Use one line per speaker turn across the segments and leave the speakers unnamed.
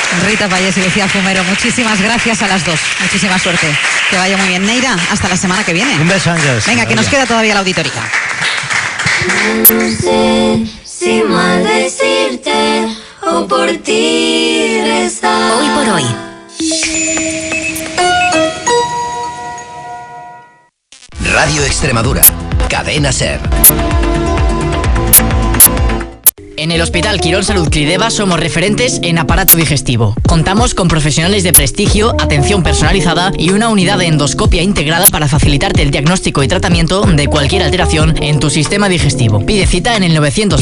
Rita Payés y Lucía Fumero, muchísimas gracias a las dos. Muchísima suerte. Que vaya muy bien. Neira, hasta la semana que viene.
Un beso, Ángeles.
Venga, que nos queda todavía la auditoría.
No sé si maldecirte o por ti rezar.
Hoy por hoy.
Radio Extremadura, Cadena SER.
En el Hospital Quirón Salud Clídeva somos referentes en aparato digestivo. Contamos con profesionales de prestigio, atención personalizada y una unidad de endoscopia integrada para facilitarte el diagnóstico y tratamiento de cualquier alteración en tu sistema digestivo. Pide cita en el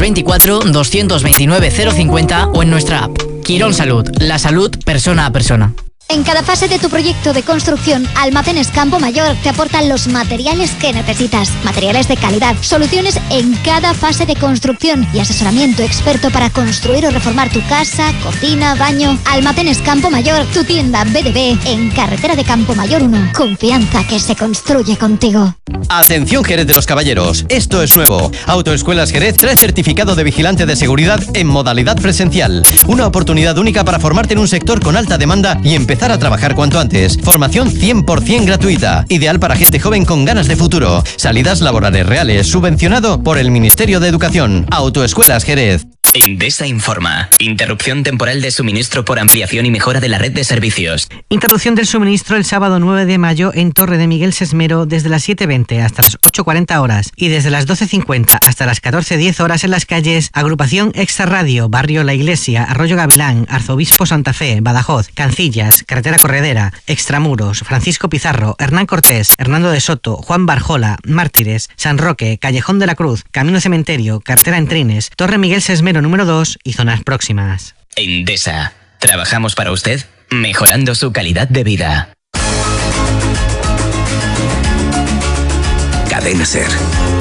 924-229-050 o en nuestra app. Quirón Salud, la salud persona a persona.
En cada fase de tu proyecto de construcción, Almacenes Campo Mayor te aportan los materiales que necesitas. Materiales de calidad, soluciones en cada fase de construcción y asesoramiento experto para construir o reformar tu casa, cocina, baño. Almacenes Campo Mayor, tu tienda BDB en Carretera de Campo Mayor 1. Confianza que se construye contigo.
Atención Jerez de los Caballeros, esto es nuevo. Autoescuelas Jerez trae certificado de vigilante de seguridad en modalidad presencial. Una oportunidad única para formarte en un sector con alta demanda y empezar a trabajar cuanto antes. Formación 100% gratuita, ideal para gente joven con ganas de futuro. Salidas laborales reales, subvencionado por el Ministerio de Educación. Autoescuelas Jerez.
Endesa informa. Interrupción temporal de suministro por ampliación y mejora de la red de servicios.
Interrupción del suministro el sábado 9 de mayo en Torre de Miguel Sesmero desde las 7:20 hasta las 8:40 horas y desde las 12:50 hasta las 14:10 horas en las calles Agrupación Extra Radio, Barrio La Iglesia, Arroyo Gavilán, Arzobispo Santa Fe, Badajoz, Cancillas, Carretera Corredera, Extramuros, Francisco Pizarro, Hernán Cortés, Hernando de Soto, Juan Barjola, Mártires, San Roque, Callejón de la Cruz, Camino Cementerio, Carretera Entrines, Torre Miguel Sesmero número 2 y zonas próximas.
Endesa. Trabajamos para usted, mejorando su calidad de vida.
Cadena SER.